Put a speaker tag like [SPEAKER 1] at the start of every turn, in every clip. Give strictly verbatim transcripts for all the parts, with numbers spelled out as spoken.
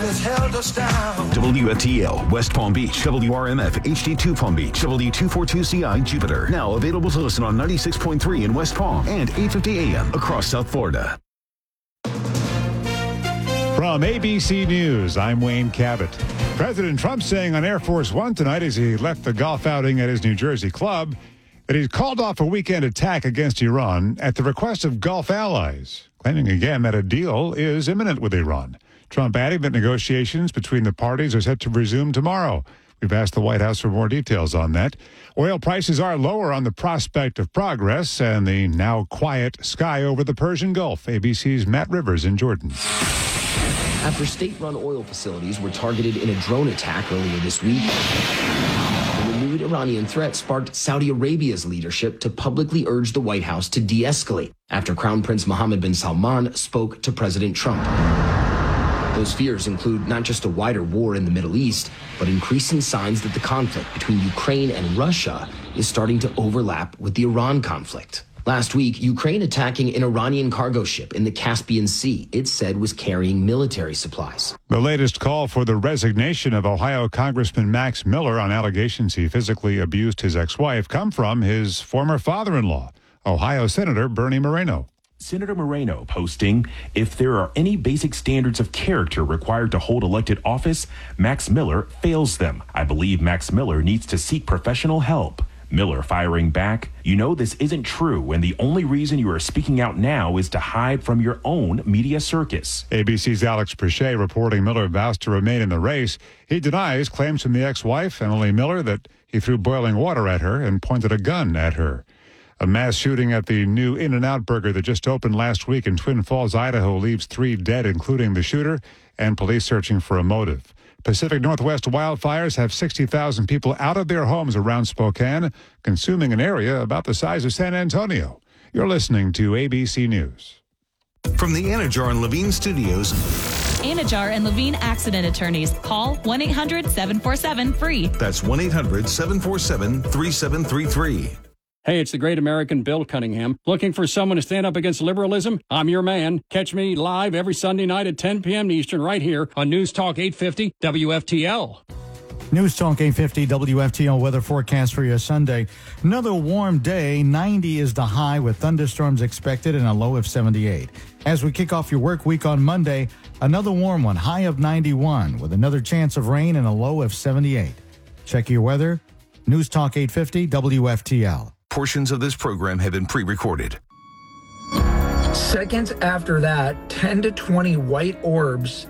[SPEAKER 1] has held us down.
[SPEAKER 2] W F T L, West Palm Beach, W R M F, H D two Palm Beach, W two forty-two C I, Jupiter. Now available to listen on ninety-six point three in West Palm and eight fifty A M across South Florida.
[SPEAKER 3] From A B C News, I'm Wayne Cabot. President Trump saying on Air Force One tonight as he left the golf outing at his New Jersey club that he's called off a weekend attack against Iran at the request of Gulf allies, claiming again that a deal is imminent with Iran. Trump adding that negotiations between the parties are set to resume tomorrow. We've asked the White House for more details on that. Oil prices are lower on the prospect of progress and the now quiet sky over the Persian Gulf. A B C's Matt Rivers in Jordan.
[SPEAKER 4] After state-run oil facilities were targeted in a drone attack earlier this week, the renewed Iranian threat sparked Saudi Arabia's leadership to publicly urge the White House to de-escalate after Crown Prince Mohammed bin Salman spoke to President Trump. Those fears include not just a wider war in the Middle East, but increasing signs that the conflict between Ukraine and Russia is starting to overlap with the Iran conflict. Last week, Ukraine attacking an Iranian cargo ship in the Caspian Sea, it said was carrying military supplies.
[SPEAKER 3] The latest call for the resignation of Ohio Congressman Max Miller on allegations he physically abused his ex-wife come from his former father-in-law, Ohio Senator Bernie Moreno.
[SPEAKER 5] Senator Moreno posting, if there are any basic standards of character required to hold elected office, Max Miller fails them. I believe Max Miller needs to seek professional help. Miller firing back, you know this isn't true, and the only reason you are speaking out now is to hide from your own media circus.
[SPEAKER 3] A B C's Alex Perchet reporting Miller vows to remain in the race. He denies claims from the ex-wife, Emily Miller, that he threw boiling water at her and pointed a gun at her. A mass shooting at the new In-N-Out Burger that just opened last week in Twin Falls, Idaho, leaves three dead, including the shooter, and police searching for a motive. Pacific Northwest wildfires have sixty thousand people out of their homes around Spokane, consuming an area about the size of San Antonio. You're listening to A B C News.
[SPEAKER 2] From the Anajar and Levine Studios.
[SPEAKER 6] Anajar and Levine Accident Attorneys. Call one eight hundred seven four seven free.
[SPEAKER 2] That's one eight hundred seven four seven three seven three three.
[SPEAKER 7] Hey, it's the great American Bill Cunningham. Looking for someone to stand up against liberalism? I'm your man. Catch me live every Sunday night at ten p.m. Eastern right here on News Talk eight fifty W F T L.
[SPEAKER 8] News Talk eight fifty W F T L weather forecast for you Sunday. Another warm day. ninety is the high with thunderstorms expected and a low of seventy-eight. As we kick off your work week on Monday, another warm one, high of ninety-one with another chance of rain and a low of seventy-eight. Check your weather. News Talk eight fifty W F T L.
[SPEAKER 2] Portions of this program have been pre-recorded.
[SPEAKER 9] Seconds after that, ten to twenty white orbs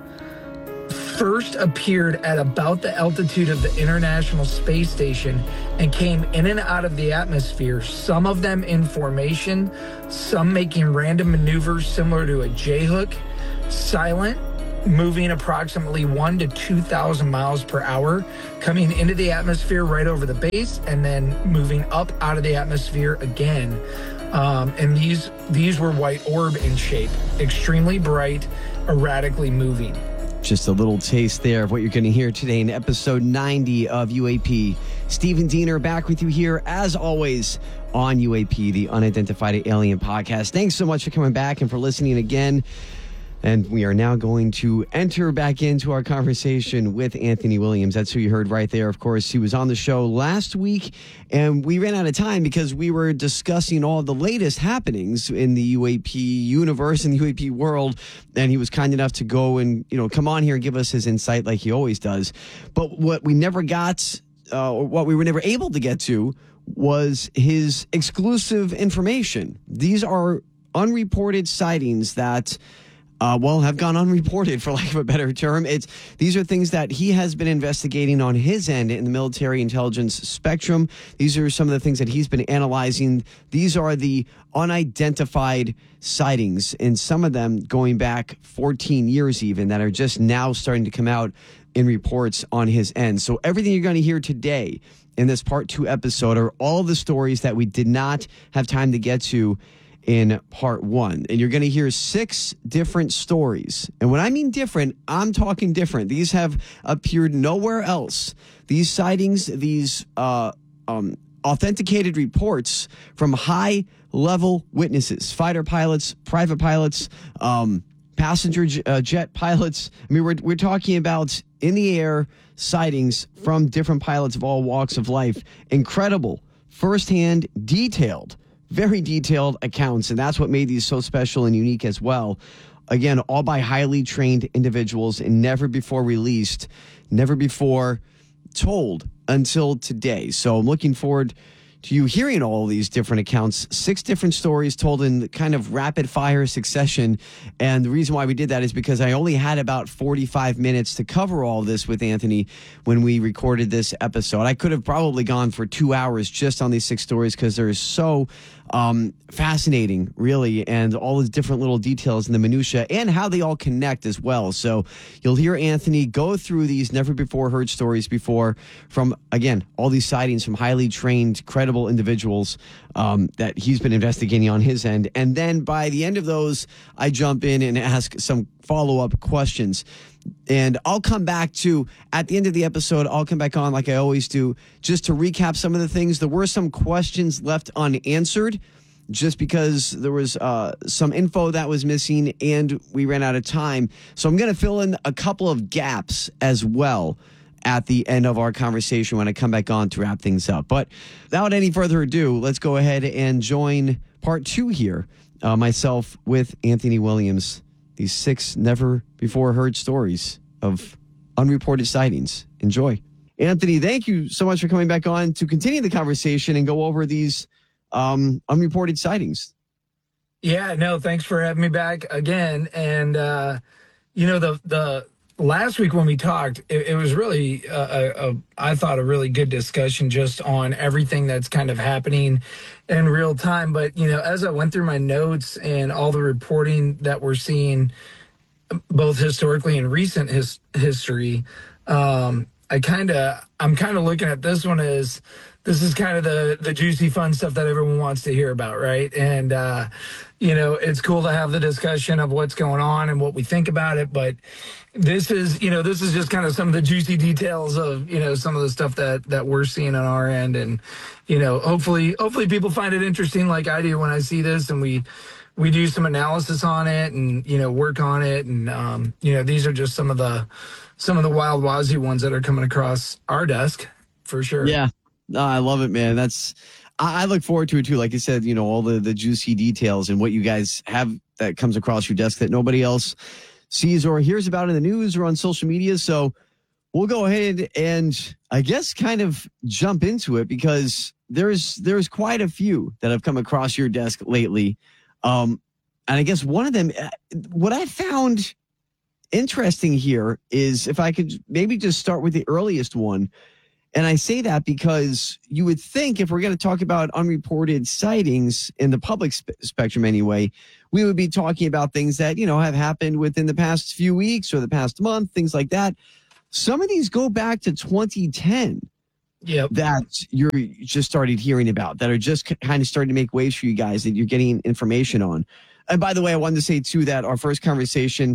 [SPEAKER 9] first appeared at about the altitude of the International Space Station and came in and out of the atmosphere, some of them in formation, some making random maneuvers similar to a J-hook, silent, moving approximately one to two thousand miles per hour, coming into the atmosphere right over the base, and then moving up out of the atmosphere again. Um, and these these were white orb in shape, extremely bright, erratically moving.
[SPEAKER 10] Just a little taste there of what you're going to hear today in episode ninety of U A P. Stephen Diener back with you here, as always, on U A P, the Unidentified Alien Podcast. Thanks so much for coming back and for listening again. And we are now going to enter back into our conversation with Anthony Williams. That's who you heard right there. Of course, he was on the show last week, and we ran out of time because we were discussing all the latest happenings in the U A P universe and the U A P world. And he was kind enough to go and, you know, come on here and give us his insight like he always does. But what we never got, uh, or what we were never able to get to, was his exclusive information. These are unreported sightings that Uh, well, have gone unreported, for lack of a better term. It's these are things that he has been investigating on his end in the military intelligence spectrum. These are some of the things that he's been analyzing. These are the unidentified sightings, and some of them going back fourteen years even, that are just now starting to come out in reports on his end. So everything you're going to hear today in this part two episode are all the stories that we did not have time to get to in part one. And you're going to hear six different stories. And when I mean different, I'm talking different. These have appeared nowhere else. These sightings, these uh, um, authenticated reports from high-level witnesses, fighter pilots, private pilots, um, passenger j- uh, jet pilots. I mean, we're, we're talking about in the air sightings from different pilots of all walks of life. Incredible, firsthand, detailed, very detailed accounts. And that's what made these so special and unique as well. Again, all by highly trained individuals and never before released, never before told until today. So I'm looking forward to you hearing all these different accounts, six different stories told in kind of rapid fire succession. And the reason why we did that is because I only had about forty-five minutes to cover all this with Anthony when we recorded this episode. I could have probably gone for two hours just on these six stories because they're so um, fascinating, really, and all the different little details in the minutia and how they all connect as well. So you'll hear Anthony go through these never before heard stories before from, again, all these sightings from highly trained, credible individuals um, that he's been investigating on his end. And then by the end of those, I jump in and ask some follow-up questions. And I'll come back to, at the end of the episode, I'll come back on like I always do, just to recap some of the things. There were some questions left unanswered just because there was uh, some info that was missing and we ran out of time. So I'm going to fill in a couple of gaps as well at the end of our conversation when I come back on to wrap things up. But without any further ado, let's go ahead and join part two here, uh, myself with Anthony Williams. These six never before heard stories of unreported sightings. Enjoy. Anthony, thank you so much for coming back on to continue the conversation and go over these um, unreported sightings.
[SPEAKER 9] Yeah, no, thanks for having me back again. And, uh, you know, the, the, last week when we talked, it, it was really, a, a, a, I thought, a really good discussion just on everything that's kind of happening in real time. But, you know, as I went through my notes and all the reporting that we're seeing, both historically and recent his, history, um, I kind of, I'm kind of looking at this one as, this is kind of the, the juicy, fun stuff that everyone wants to hear about, right? And, uh, you know, it's cool to have the discussion of what's going on and what we think about it. But this is, you know, this is just kind of some of the juicy details of, you know, some of the stuff that, that we're seeing on our end. And, you know, hopefully, hopefully people find it interesting like I do when I see this and we, we do some analysis on it and, you know, work on it. And, um, you know, these are just some of the, some of the wild wazzy ones that are coming across our desk for sure.
[SPEAKER 10] Yeah. No, I love it, man. That's, I, I look forward to it too. Like you said, you know, all the, the juicy details and what you guys have that comes across your desk that nobody else sees or hears about in the news or on social media. So we'll go ahead and I guess kind of jump into it because there's, there's quite a few that have come across your desk lately. Um, and I guess one of them, what I found interesting here is if I could maybe just start with the earliest one. And I say that because you would think if we're going to talk about unreported sightings in the public spe- spectrum anyway, we would be talking about things that, you know, have happened within the past few weeks or the past month, things like that. Some of these go back to twenty ten.
[SPEAKER 9] Yep.
[SPEAKER 10] That you're just started hearing about, that are just kind of starting to make waves for you guys that you're getting information on. And by the way, I wanted to say too that our first conversation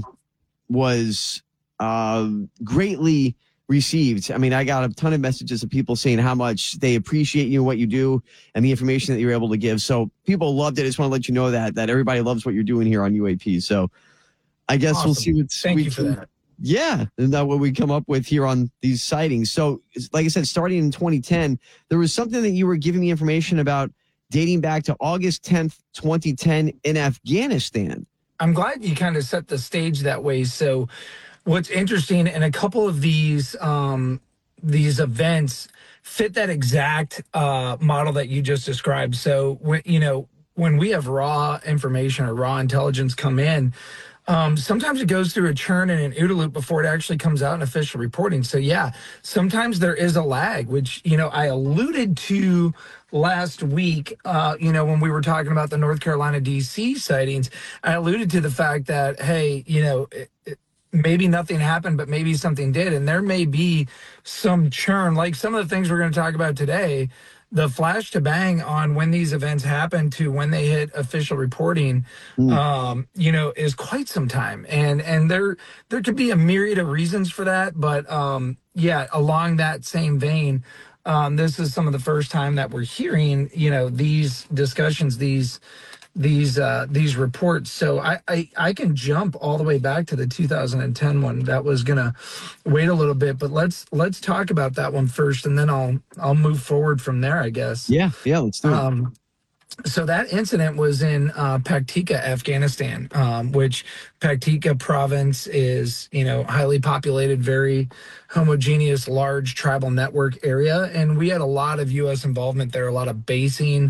[SPEAKER 10] was uh, greatly received. I mean, I got a ton of messages of people saying how much they appreciate you and what you do and the information that you're able to give. So people loved it. I just want to let you know that, that everybody loves what you're doing here on U A P. So I guess
[SPEAKER 9] Awesome.
[SPEAKER 10] We'll see what
[SPEAKER 9] Thank
[SPEAKER 10] we
[SPEAKER 9] you for
[SPEAKER 10] can,
[SPEAKER 9] that.
[SPEAKER 10] Yeah. And that's what we come up with here on these sightings. So like I said, starting in twenty ten, there was something that you were giving me information about dating back to August tenth, twenty ten in Afghanistan.
[SPEAKER 9] I'm glad you kind of set the stage that way. So what's interesting, and a couple of these um, these events fit that exact uh, model that you just described. So when you know when we have raw information or raw intelligence come in, um, sometimes it goes through a churn and an OODA loop before it actually comes out in official reporting. So yeah, sometimes there is a lag, which you know I alluded to last week. Uh, you know when we were talking about the North Carolina D C sightings, I alluded to the fact that hey, you know. It, it, maybe nothing happened, but maybe something did. And there may be some churn, like some of the things we're going to talk about today, the flash to bang on when these events happen to when they hit official reporting, mm. um, you know, is quite some time. And, and there, there could be a myriad of reasons for that. But um, yeah, along that same vein, um, this is some of the first time that we're hearing, you know, these discussions, these, these uh, these reports. So I, I I can jump all the way back to the two thousand ten one. That was gonna wait a little bit, but let's let's talk about that one first, and then I'll I'll move forward from there, I guess.
[SPEAKER 10] Yeah, yeah, let's do it.
[SPEAKER 9] Um, so that incident was in uh, Paktika, Afghanistan, um, which Paktika province is, you know, highly populated, very homogeneous, large tribal network area. And we had a lot of U S involvement there, a lot of basing,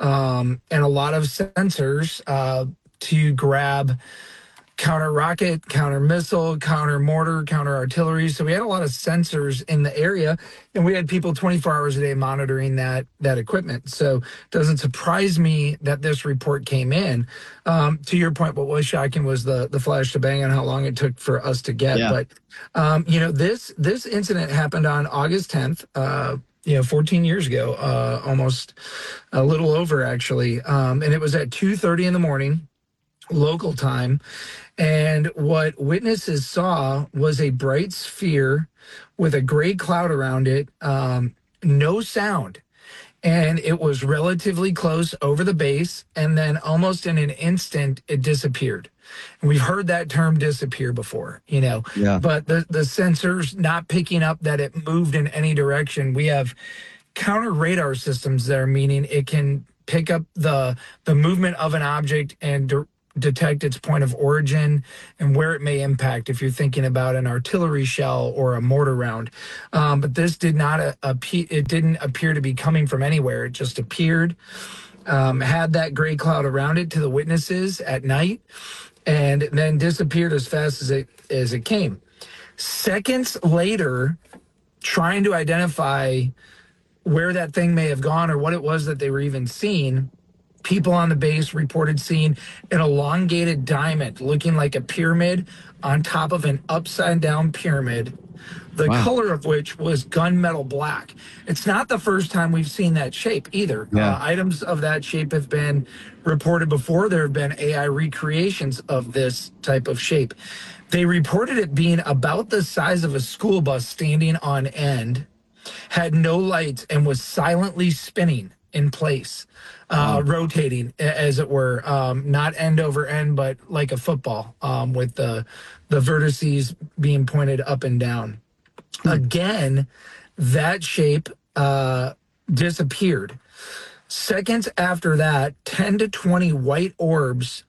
[SPEAKER 9] um, and a lot of sensors uh, to grab counter rocket, counter missile, counter mortar, counter artillery. So we had a lot of sensors in the area, and we had people twenty-four hours a day monitoring that that equipment. So it doesn't surprise me that this report came in. Um, to your point, what was shocking was the the flash to bang and how long it took for us to get.
[SPEAKER 10] Yeah.
[SPEAKER 9] But um, you know, this this incident happened on August tenth. Uh, you know, fourteen years ago, uh, almost a little over actually, um, and it was at two thirty in the morning, local time. And what witnesses saw was a bright sphere with a gray cloud around it, um, no sound. And it was relatively close over the base. And then almost in an instant, it disappeared. And we've heard that term disappear before, you know,
[SPEAKER 10] Yeah.
[SPEAKER 9] but the, the sensors not picking up that it moved in any direction. We have counter radar systems there, meaning it can pick up the the movement of an object and de- detect its point of origin and where it may impact if you're thinking about an artillery shell or a mortar round. Um, but this did not uh, appear, it didn't appear to be coming from anywhere. It just appeared, um, had that gray cloud around it to the witnesses at night, and then disappeared as fast as it as it came. Seconds later, trying to identify where that thing may have gone or what it was that they were even seeing, people on the base reported seeing an elongated diamond looking like a pyramid on top of an upside down pyramid, the
[SPEAKER 10] Wow.
[SPEAKER 9] color of which was gunmetal black. It's not the first time we've seen that shape either.
[SPEAKER 10] Yeah.
[SPEAKER 9] Uh, items of that shape have been reported before. There have been A I recreations of this type of shape. They reported it being about the size of a school bus standing on end, had no lights, and was silently spinning in place. Uh, rotating, a- as it were, um, not end over end, but like a football, um, with the the vertices being pointed up and down. Again, that shape uh, disappeared. Seconds after that, ten to twenty white orbs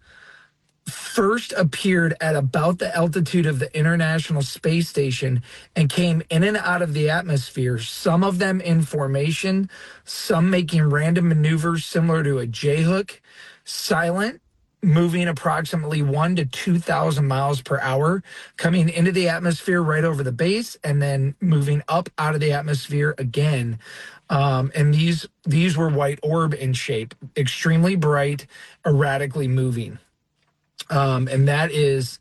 [SPEAKER 9] first appeared at about the altitude of the International Space Station and came in and out of the atmosphere, some of them in formation, some making random maneuvers similar to a J-hook, silent, moving approximately one to two thousand miles per hour, coming into the atmosphere right over the base, and then moving up out of the atmosphere again. Um, and these these were white orb in shape, extremely bright, erratically moving. Um, and that is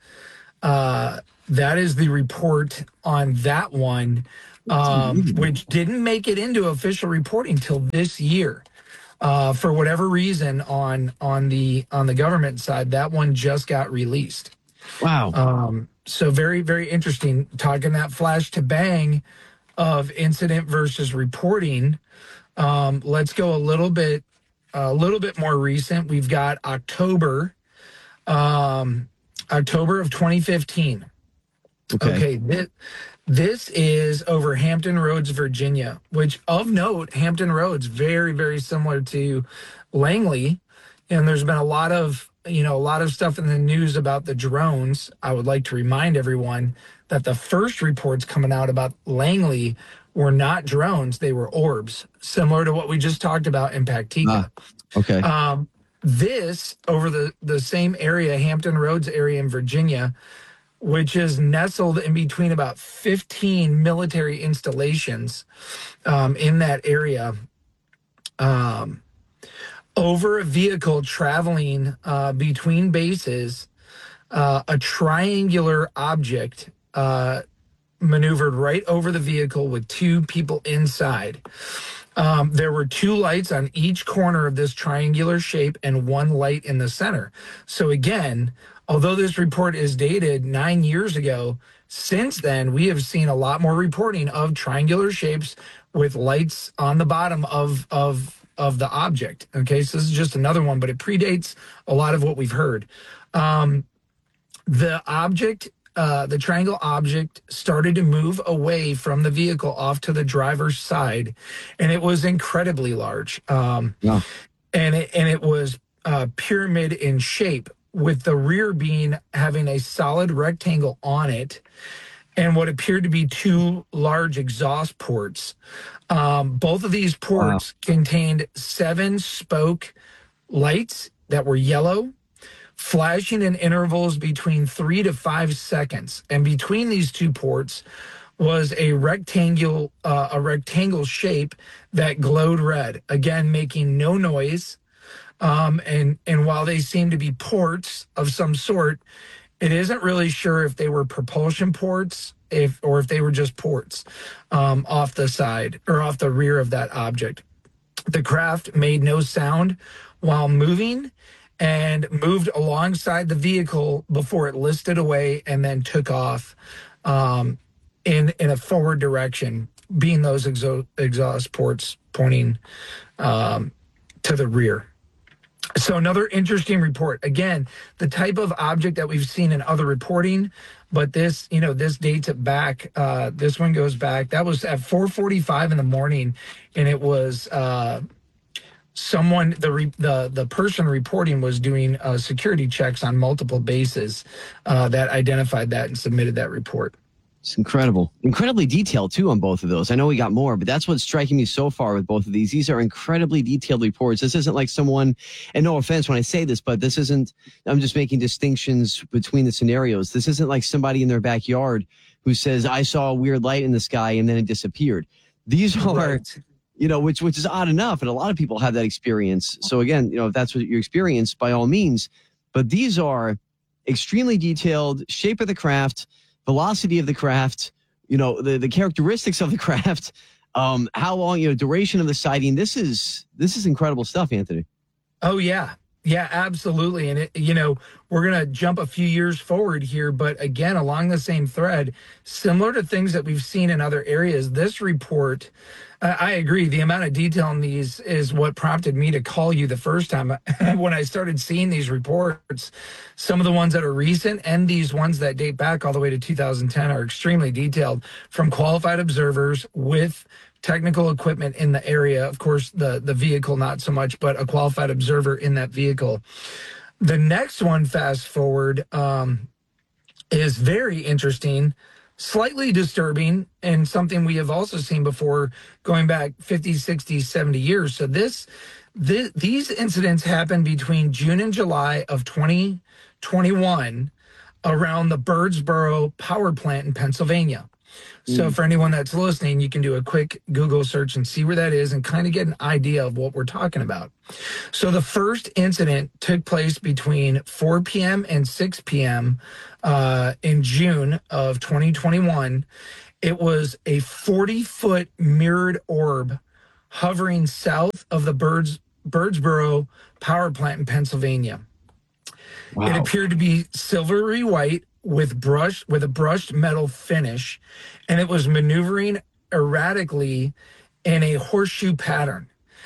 [SPEAKER 9] uh, that is the report on that one, um, which didn't make it into official reporting till this year. Uh, for whatever reason, on on the on the government side, that one just got released.
[SPEAKER 10] Wow.
[SPEAKER 9] Um, so very very interesting. Talking that flash to bang of incident versus reporting. Um, let's go a little bit a little bit more recent. We've got October. Um, October of twenty fifteen.
[SPEAKER 10] Okay.
[SPEAKER 9] Okay. This, this is over Hampton Roads, Virginia, which of note, Hampton Roads, very, very similar to Langley. And there's been a lot of, you know, a lot of stuff in the news about the drones. I would like to remind everyone that the first reports coming out about Langley were not drones. They were orbs, similar to what we just talked about in Paktika.
[SPEAKER 10] Ah, okay.
[SPEAKER 9] Um, This over the, the same area, Hampton Roads area in Virginia, which is nestled in between about fifteen military installations um, in that area, um, over a vehicle traveling uh, between bases, uh, a triangular object uh, maneuvered right over the vehicle with two people inside. Um, there were two lights on each corner of this triangular shape and one light in the center. So again, although this report is dated nine years ago, since then, we have seen a lot more reporting of triangular shapes with lights on the bottom of, of of the object. Okay, so this is just another one, but it predates a lot of what we've heard. Um, the object, uh, the triangle object started to move away from the vehicle off to the driver's side, and it was incredibly large. Um,
[SPEAKER 10] yeah.
[SPEAKER 9] And it, and it was uh, pyramid in shape, with the rear being having a solid rectangle on it and what appeared to be two large exhaust ports. Um, both of these ports wow. contained seven spoke lights that were yellow, flashing in intervals between three to five seconds. And between these two ports was a rectangle, uh, a rectangle shape that glowed red, again, making no noise. Um, and, and while they seem to be ports of some sort, it isn't really sure if they were propulsion ports, if or if they were just ports um, off the side or off the rear of that object. The craft made no sound while moving and moved alongside the vehicle before it listed away and then took off um, in in a forward direction, being those exo- exhaust ports pointing um, to the rear. So another interesting report. Again, the type of object that we've seen in other reporting, but this, you know, this dates it back. Uh, this one goes back. That was at four forty-five in the morning, and it was uh, someone. The re, the the person reporting was doing uh, security checks on multiple bases uh, that identified that and submitted that report.
[SPEAKER 10] It's incredible. Incredibly detailed, too, on both of those. I know we got more, but that's what's striking me so far with both of these. These are incredibly detailed reports. This isn't like someone, and no offense when I say this, but this isn't, I'm just making distinctions between the scenarios. This isn't like somebody in their backyard who says, I saw a weird light in the sky and then it disappeared. These are, right. you know, which which is odd enough, and a lot of people have that experience. So again, you know, if that's what you experience, by all means. But these are extremely detailed, shape of the craft, velocity of the craft, you know, the, the characteristics of the craft, um, how long, you know, duration of the sighting. This is, this is incredible stuff, Anthony.
[SPEAKER 9] Oh, yeah. Yeah, absolutely. And, it, you know, we're going to jump a few years forward here, but again, along the same thread, similar to things that we've seen in other areas, this report, uh, I agree, the amount of detail in these is what prompted me to call you the first time. When I started seeing these reports, some of the ones that are recent and these ones that date back all the way to two thousand ten are extremely detailed from qualified observers with technical equipment in the area. Of course, the, the vehicle, not so much, but a qualified observer in that vehicle. The next one, fast forward, um, is very interesting, slightly disturbing, and something we have also seen before going back fifty, sixty, seventy years. So this, this these incidents happened between June and July of twenty twenty-one around the Birdsboro power plant in Pennsylvania. So for anyone that's listening, you can do a quick Google search and see where that is and kind of get an idea of what we're talking about. So the first incident took place between four p.m. and six p.m. Uh, in June of twenty twenty-one. It was a forty-foot mirrored orb hovering south of the Birds, Birdsboro power plant in Pennsylvania. Wow. It appeared to be silvery white with brush with a brushed metal finish, and it was maneuvering erratically in a horseshoe pattern,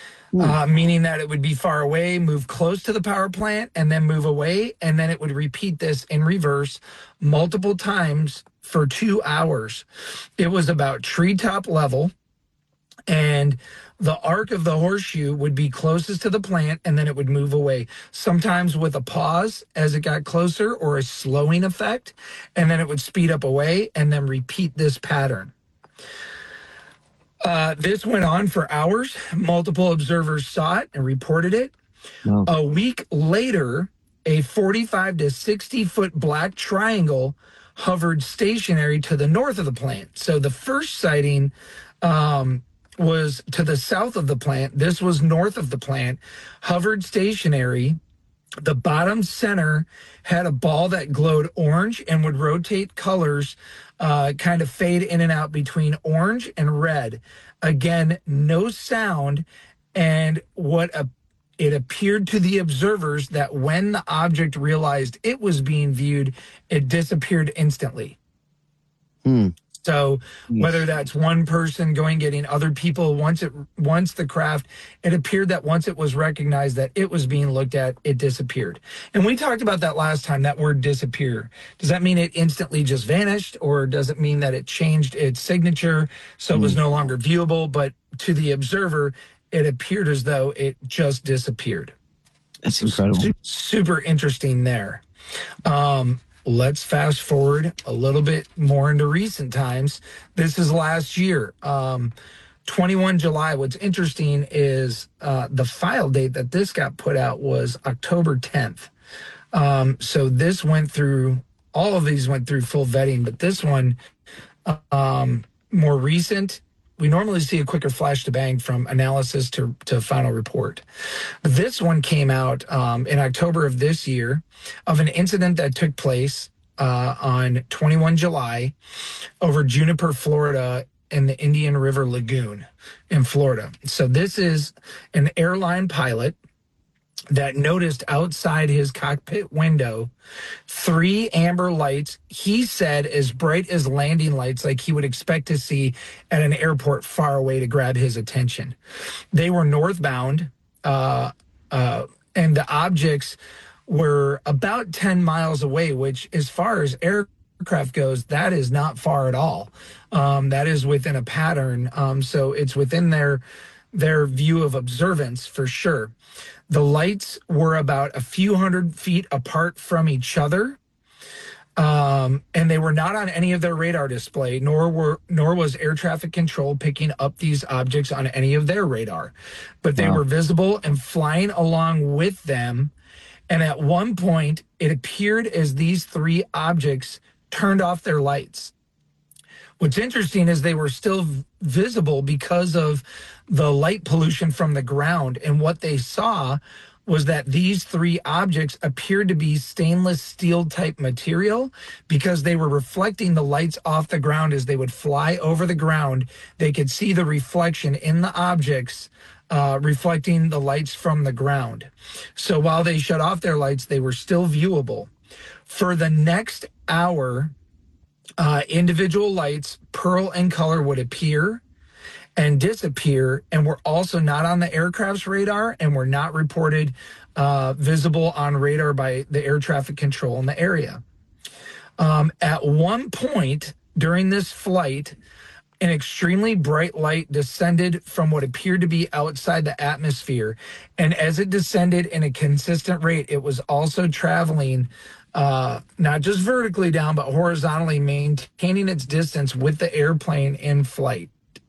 [SPEAKER 9] uh, meaning that it would be far away, move close to the power plant, and then move away, and then it would repeat this in reverse multiple times for two hours. It was about treetop level, and the arc of the horseshoe would be closest to the plant, and then it would move away, sometimes with a pause as it got closer or a slowing effect, and then it would speed up away and then repeat this pattern. Uh, this went on for hours. Multiple observers saw it and reported it. No. A week later, a forty-five to sixty foot black triangle hovered stationary to the north of the plant. So the first sighting um, was to the south of the plant. This was north of the plant, hovered stationary. The bottom center had a ball that glowed orange and would rotate colors, uh, kind of fade in and out between orange and red. Again, no sound. And what a, it appeared to the observers that when the object realized it was being viewed, it disappeared instantly.
[SPEAKER 10] Hmm.
[SPEAKER 9] So whether that's one person going getting other people, once it once the craft, it appeared that once it was recognized that it was being looked at, it disappeared. And we talked about that last time, that word disappear. Does that mean it instantly just vanished, or does it mean that it changed its signature so it was no longer viewable? But to the observer, it appeared as though it just disappeared.
[SPEAKER 10] That's incredible.
[SPEAKER 9] Super, super interesting there. Um, Let's fast forward a little bit more into recent times. This is last year, um, twenty-first of July. What's interesting is uh, the file date that this got put out was October tenth. Um, so this went through, all of these went through full vetting, but this one, um, more recent, we normally see a quicker flash to bang from analysis to, to final report. But this one came out um, in October of this year of an incident that took place uh, on twenty-first of July over Juniper, Florida, in the Indian River Lagoon in Florida. So this is an airline pilot that noticed outside his cockpit window three amber lights, he said as bright as landing lights, like he would expect to see at an airport far away to grab his attention. They were northbound, uh, uh, and the objects were about ten miles away, which as far as aircraft goes, that is not far at all. Um, that is within a pattern. Um, so it's within their, their view of observance for sure. The lights were about a few hundred feet apart from each other, um, and they were not on any of their radar display, nor were nor was air traffic control picking up these objects on any of their radar. But they
[SPEAKER 10] Wow.
[SPEAKER 9] were visible and flying along with them, and at one point, it appeared as these three objects turned off their lights. What's interesting is they were still visible because of the light pollution from the ground. And what they saw was that these three objects appeared to be stainless steel type material because they were reflecting the lights off the ground as they would fly over the ground. They could see the reflection in the objects uh, reflecting the lights from the ground. So while they shut off their lights, they were still viewable. For the next hour, Uh, individual lights, pearl and color, would appear and disappear, and were also not on the aircraft's radar and were not reported uh, visible on radar by the air traffic control in the area. Um, at one point during this flight, an extremely bright light descended from what appeared to be outside the atmosphere, and as it descended in a consistent rate, it was also traveling Uh, not just vertically down, but horizontally, maintaining its distance with the airplane in flight.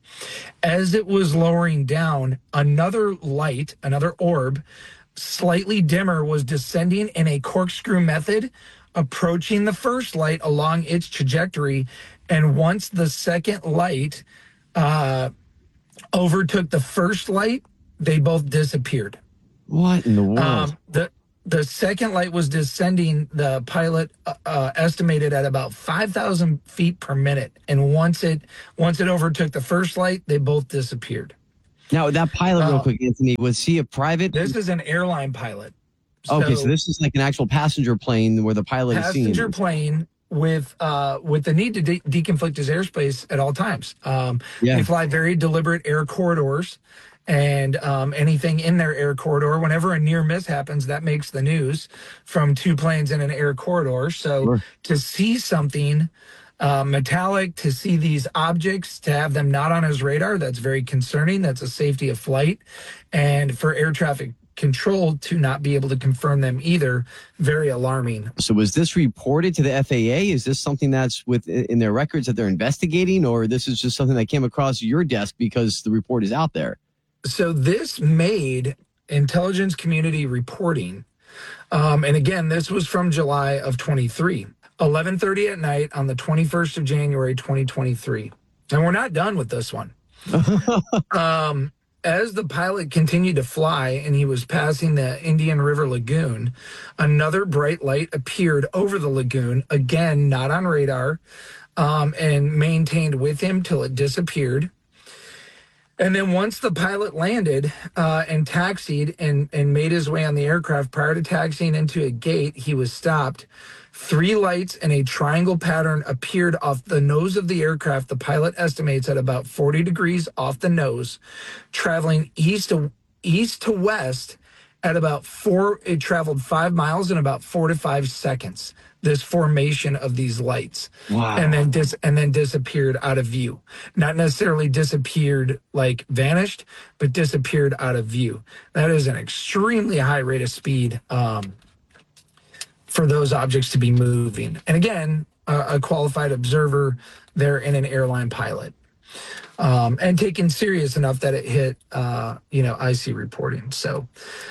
[SPEAKER 9] As it was lowering down, another light, another orb, slightly dimmer, was descending in a corkscrew method, approaching the first light along its trajectory. And once the second light uh, overtook the first light, they both disappeared.
[SPEAKER 10] What in the world?
[SPEAKER 9] Um, the The second light was descending, the pilot uh, estimated at about five thousand feet per minute. And once it once it overtook the first light, they both disappeared.
[SPEAKER 10] Now, that pilot, real
[SPEAKER 9] Uh,
[SPEAKER 10] quick, Anthony, was he a private?
[SPEAKER 9] This is an airline pilot.
[SPEAKER 10] Okay, so this is like an actual passenger plane where the pilot is seen.
[SPEAKER 9] Passenger plane with uh, with the need to de- deconflict his airspace at all times. Um,
[SPEAKER 10] Yeah.
[SPEAKER 9] They fly very deliberate air corridors. And um, anything in their air corridor, whenever a near miss happens, that makes the news from two planes in an air corridor. So
[SPEAKER 10] Sure.
[SPEAKER 9] to see something uh, metallic, to see these objects, to have them not on his radar, that's very concerning. That's a safety of flight. And for air traffic control to not be able to confirm them either, very alarming.
[SPEAKER 10] So was this reported to the F A A? Is this something that's with in their records that they're investigating, or this is just something that came across your desk because the report is out there?
[SPEAKER 9] So this made intelligence community reporting. Um, and again, this was from July of twenty-three, eleven thirty at night on the twenty-first of January, twenty twenty-three. And we're not done with this one. um, as the pilot continued to fly and he was passing the Indian River Lagoon, another bright light appeared over the lagoon, again, not on radar, um, and maintained with him till it disappeared. And then once the pilot landed uh, and taxied and, and made his way on the aircraft, prior to taxiing into a gate, he was stopped. Three lights in a triangle pattern appeared off the nose of the aircraft. The pilot estimates at about forty degrees off the nose, traveling east to east to west at about four. It traveled five miles in about four to five seconds. This formation of these lights,
[SPEAKER 10] wow.
[SPEAKER 9] and then dis and then disappeared out of view. Not necessarily disappeared like vanished, but disappeared out of view. That is an extremely high rate of speed um, for those objects to be moving. And again, a, a qualified observer there in an airline pilot, um, and taken serious enough that it hit, uh, you know, I C reporting. So,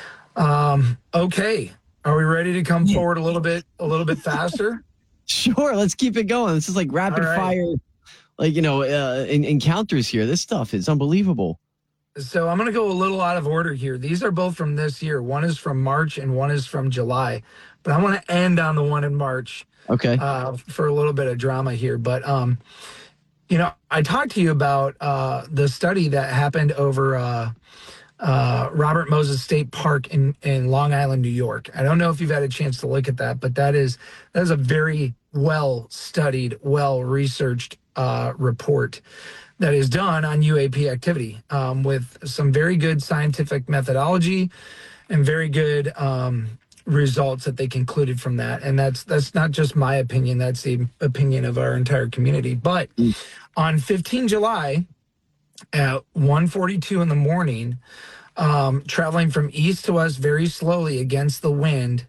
[SPEAKER 9] um, okay. Are we ready to come forward a little bit, a little bit faster?
[SPEAKER 10] Sure. Let's keep it going. This is like rapid right. fire, like, you know, uh, in, encounters here. This stuff is unbelievable.
[SPEAKER 9] So I'm going to go a little out of order here. These are both from this year. One is from March and one is from July, but I want to end on the one in March.
[SPEAKER 10] Okay.
[SPEAKER 9] Uh, for a little bit of drama here. But, um, you know, I talked to you about uh, the study that happened over uh, uh, Robert Moses State Park in, in Long Island, New York. I don't know if you've had a chance to look at that, but that is that is a very well studied, well researched uh, report that is done on U A P activity um, with some very good scientific methodology and very good um, results that they concluded from that. And that's that's not just my opinion, that's the opinion of our entire community. But on fifteenth of July at one forty-two in the morning, um, traveling from east to west very slowly against the wind,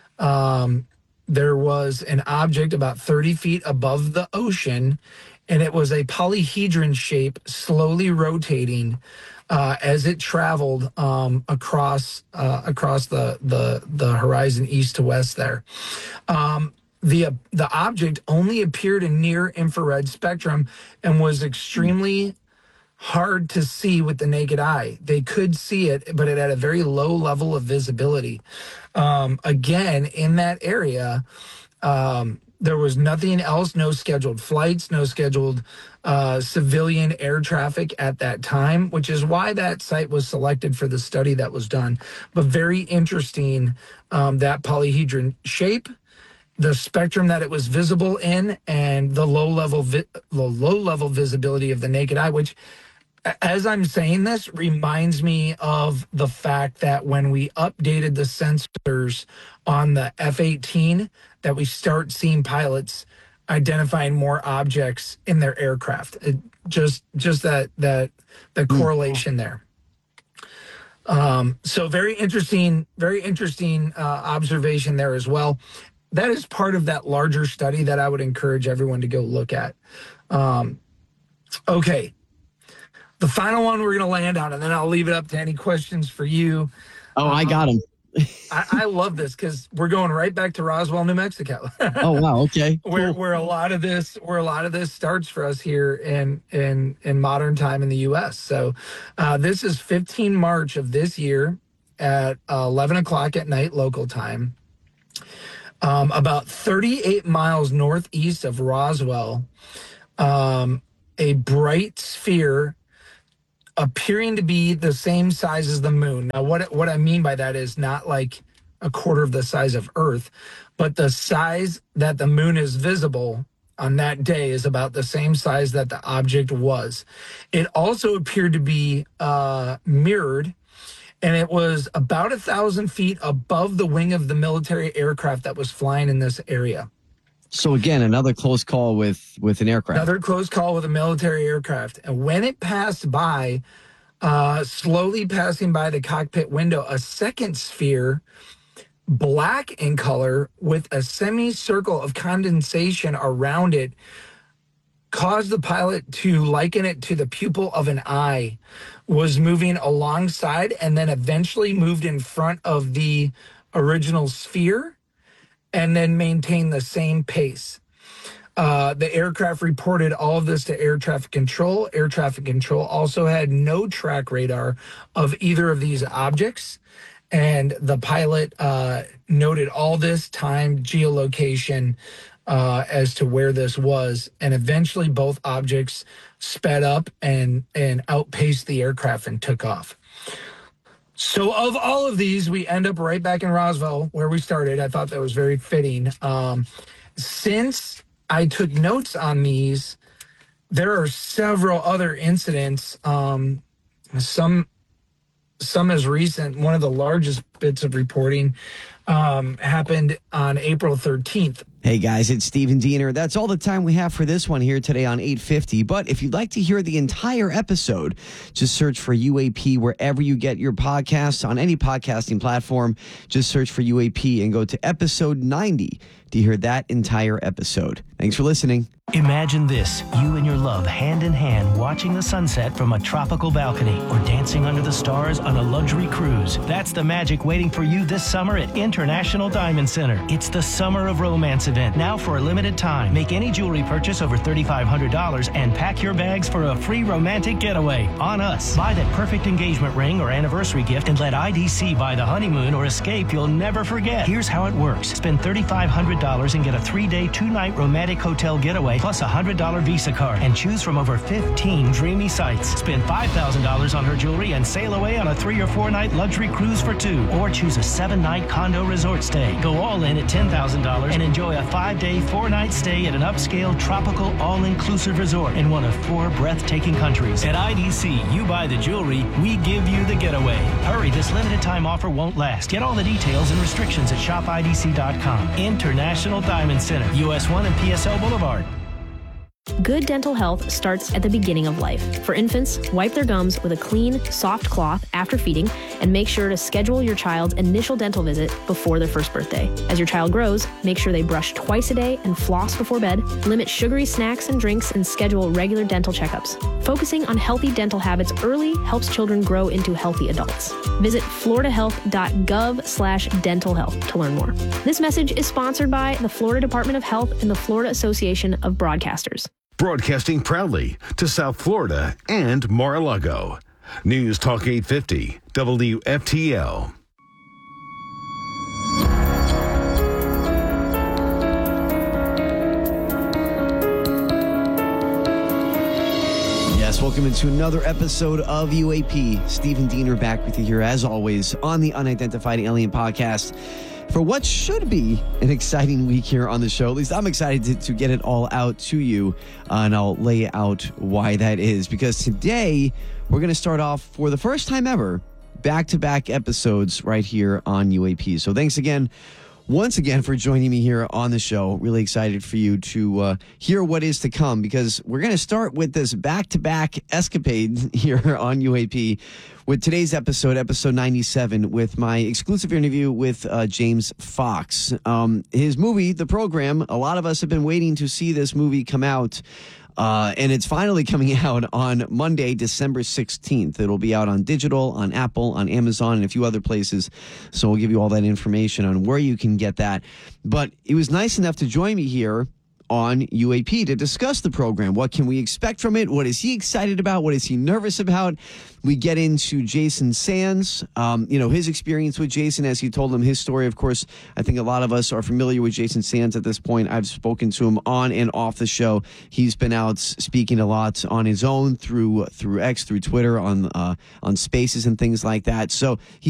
[SPEAKER 9] um, there was an object about thirty feet above the ocean, and it was a polyhedron shape slowly rotating uh, as it traveled um, across uh, across the, the the horizon east to west there. Um, the uh, the object only appeared in near infrared spectrum and was extremely hard to see with the naked eye. They could see it, but it had a very low level of visibility. Um, again, in that area, um, there was nothing else, no scheduled flights, no scheduled uh, civilian air traffic at that time, which is why that site was selected for the study that was done. But very interesting, um, that polyhedron shape, the spectrum that it was visible in, and the low level vi- the low level visibility of the naked eye, which, as I'm saying this, reminds me of the fact that when we updated the sensors on the F eighteen, that we start seeing pilots identifying more objects in their aircraft. It just just that that the correlation there. Um, so very interesting, very interesting uh, observation there as well. That is part of that larger study that I would encourage everyone to go look at. Um, okay. The final one we're going to land on, and then I'll leave it up to any questions for you.
[SPEAKER 10] Oh, I got them.
[SPEAKER 9] I, I love this because we're going right back to Roswell, New Mexico.
[SPEAKER 10] Oh wow, okay. Cool.
[SPEAKER 9] Where where a lot of this where a lot of this starts for us here in in in modern time in the U S. So uh, this is fifteenth of March of this year at uh, eleven o'clock at night local time. Um, about thirty-eight miles northeast of Roswell, um, a bright sphere appearing to be the same size as the moon. Now, what what I mean by that is not like a quarter of the size of Earth, but the size that the moon is visible on that day is about the same size that the object was. It also appeared to be uh, mirrored, and it was about a thousand feet above the wing of the military aircraft that was flying in this area.
[SPEAKER 10] So again, another close call with, with an aircraft.
[SPEAKER 9] Another close call with a military aircraft. And when it passed by, uh, slowly passing by the cockpit window, a second sphere, black in color with a semicircle of condensation around it, caused the pilot to liken it to the pupil of an eye, was moving alongside and then eventually moved in front of the original sphere, and then maintain the same pace. Uh, the aircraft reported all of this to air traffic control. Air traffic control also had no track radar of either of these objects. And the pilot uh, noted all this time, geolocation uh, as to where this was. And eventually both objects sped up and, and outpaced the aircraft and took off. So of all of these, we end up right back in Roswell where we started. I thought that was very fitting. Um, since I took notes on these, there are several other incidents, um, some some as recent. One of the largest bits of reporting um, happened on April thirteenth.
[SPEAKER 10] Hey guys, it's Stephen Diener. That's all the time we have for this one here today on eight fifty. But if you'd like to hear the entire episode, just search for U A P wherever you get your podcasts on any podcasting platform. Just search for U A P and go to episode ninety to hear that entire episode. Thanks for listening.
[SPEAKER 1] Imagine this, you and your love hand in hand watching the sunset from a tropical balcony or dancing under the stars on a luxury cruise. That's the magic waiting for you this summer at International Diamond Center. It's the Summer of Romance event, now for a limited time. Make any jewelry purchase over three thousand five hundred dollars and pack your bags for a free romantic getaway on us. Buy that perfect engagement ring or anniversary gift and let I D C buy the honeymoon or escape you'll never forget. Here's how it works. Spend three thousand five hundred dollars and get a three-day, two-night romantic hotel getaway plus a one hundred dollars Visa card and choose from over fifteen dreamy sites. Spend five thousand dollars on her jewelry and sail away on a three or four night luxury cruise for two. Or choose a seven night condo resort stay. Go all in at ten thousand dollars and enjoy a five day, four night stay at an upscale, tropical, all-inclusive resort in one of four breathtaking countries. At I D C, you buy the jewelry, we give you the getaway. Hurry, this limited time offer won't last. Get all the details and restrictions at shop I D C dot com. International Diamond Center, U S one and P S L Boulevard.
[SPEAKER 11] Good dental health starts at the beginning of life. For infants, wipe their gums with a clean, soft cloth after feeding, and make sure to schedule your child's initial dental visit before their first birthday. As your child grows, make sure they brush twice a day and floss before bed, limit sugary snacks and drinks, and schedule regular dental checkups. Focusing on healthy dental habits early helps children grow into healthy adults. Visit floridahealth.gov slash dental health to learn more. This message is sponsored by the Florida Department of Health and the Florida Association of Broadcasters.
[SPEAKER 2] Broadcasting proudly to South Florida and Mar-a-Lago. News Talk eight fifty, W F T L.
[SPEAKER 10] Yes, welcome into another episode of U A P. Stephen Diener back with you here as always on the Unidentified Alien Podcast for what should be an exciting week here on the show. At least I'm excited to, to get it all out to you, uh, and I'll lay out why that is. Because today, we're going to start off, for the first time ever, back-to-back episodes right here on U A P. So thanks again, once again, for joining me here on the show. Really excited for you to uh, hear what is to come, because we're going to start with this back-to-back escapade here on U A P with today's episode, episode ninety-seven, with my exclusive interview with uh, James Fox. Um, his movie, The Program, a lot of us have been waiting to see this movie come out. Uh, and it's finally coming out on Monday, December sixteenth. It'll be out on digital, on Apple, on Amazon, and a few other places. So we'll give you all that information on where you can get that. But it was nice enough to join me here on U A P to discuss the program. What can we expect from it? What is he excited about? What is he nervous about? We get into Jason Sands, um, you know, his experience with Jason as he told him his story. Of course, I think a lot of us are familiar with Jason Sands at this point. I've spoken to him on and off the show. He's been out speaking a lot on his own through through X, through Twitter, on uh, on Spaces and things like that. So he